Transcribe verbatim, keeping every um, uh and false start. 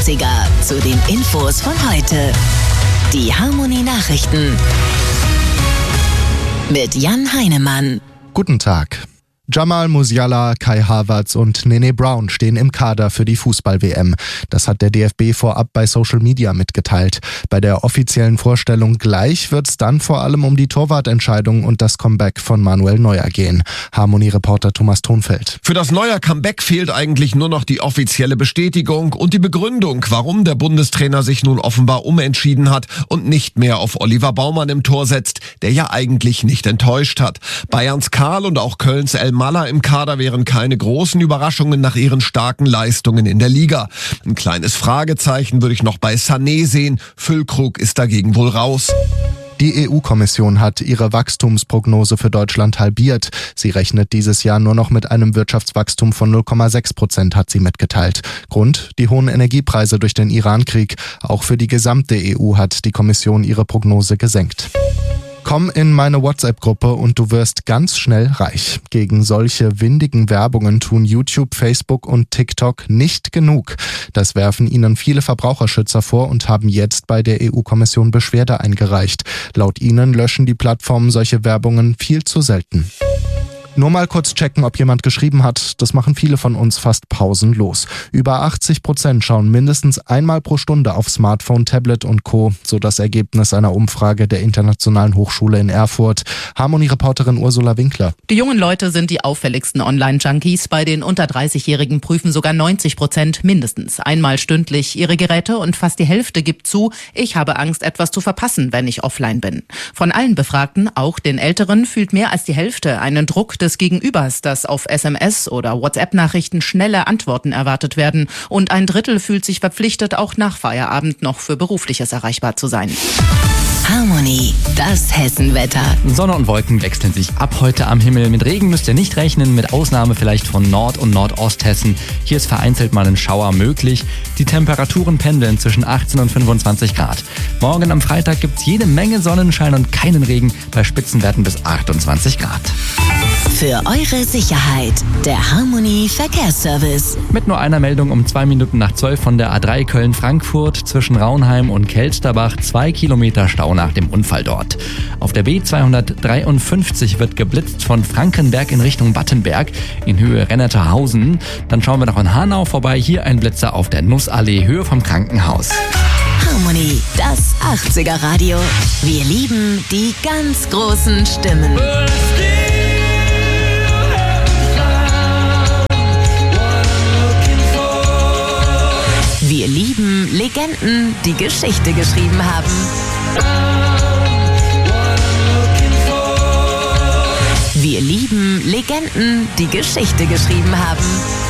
achtziger zu den Infos von heute. Die Harmony Nachrichten mit Jan Heinemann. Guten Tag. Jamal Musiala, Kai Havertz und Nene Brown stehen im Kader für die Fußball-W M. Das hat der D F B vorab bei Social Media mitgeteilt. Bei der offiziellen Vorstellung gleich wird es dann vor allem um die Torwartentscheidung und das Comeback von Manuel Neuer gehen. Harmony-Reporter Thomas Thonfeld. Für das Neuer-Comeback fehlt eigentlich nur noch die offizielle Bestätigung und die Begründung, warum der Bundestrainer sich nun offenbar umentschieden hat und nicht mehr auf Oliver Baumann im Tor setzt, der ja eigentlich nicht enttäuscht hat. Bayerns Karl und auch Kölns El Malla im Kader wären keine großen Überraschungen nach ihren starken Leistungen in der Liga. Ein kleines Fragezeichen würde ich noch bei Sané sehen. Füllkrug ist dagegen wohl raus. Die E U-Kommission hat ihre Wachstumsprognose für Deutschland halbiert. Sie rechnet dieses Jahr nur noch mit einem Wirtschaftswachstum von null Komma sechs Prozent, hat sie mitgeteilt. Grund? Die hohen Energiepreise durch den Iran-Krieg. Auch für die gesamte E U hat die Kommission ihre Prognose gesenkt. Komm in meine WhatsApp-Gruppe und du wirst ganz schnell reich. Gegen solche windigen Werbungen tun YouTube, Facebook und TikTok nicht genug. Das werfen ihnen viele Verbraucherschützer vor und haben jetzt bei der E U-Kommission Beschwerde eingereicht. Laut ihnen löschen die Plattformen solche Werbungen viel zu selten. Nur mal kurz checken, ob jemand geschrieben hat. Das machen viele von uns fast pausenlos. Über achtzig Prozent schauen mindestens einmal pro Stunde auf Smartphone, Tablet und Co. So das Ergebnis einer Umfrage der Internationalen Hochschule in Erfurt. Harmony-Reporterin Ursula Winkler. Die jungen Leute sind die auffälligsten Online-Junkies. Bei den unter dreißigjährigen prüfen sogar neunzig Prozent mindestens einmal stündlich ihre Geräte und fast die Hälfte gibt zu, ich habe Angst, etwas zu verpassen, wenn ich offline bin. Von allen Befragten, auch den Älteren, fühlt mehr als die Hälfte einen Druck des Gegenübers, dass auf S M S oder WhatsApp-Nachrichten schnelle Antworten erwartet werden. Und ein Drittel fühlt sich verpflichtet, auch nach Feierabend noch für Berufliches erreichbar zu sein. Harmony, das Hessenwetter. Sonne und Wolken wechseln sich ab heute am Himmel. Mit Regen müsst ihr nicht rechnen, mit Ausnahme vielleicht von Nord- und Nordosthessen. Hier ist vereinzelt mal ein Schauer möglich. Die Temperaturen pendeln zwischen achtzehn und fünfundzwanzig Grad. Morgen am Freitag gibt's jede Menge Sonnenschein und keinen Regen bei Spitzenwerten bis achtundzwanzig Grad. Für eure Sicherheit, der Harmony Verkehrsservice. Mit nur einer Meldung um zwei Minuten nach zwölf von der A drei Köln-Frankfurt zwischen Raunheim und Kelsterbach. Zwei Kilometer Stau nach dem Unfall dort. Auf der B zweihundertdreiundfünfzig wird geblitzt von Frankenberg in Richtung Battenberg in Höhe Renneterhausen. Dann schauen wir noch in Hanau vorbei. Hier ein Blitzer auf der Nussallee, Höhe vom Krankenhaus. Harmony, das achtziger Radio. Wir lieben die ganz großen Stimmen. Wir lieben Legenden, die Geschichte geschrieben haben. Wir lieben Legenden, die Geschichte geschrieben haben.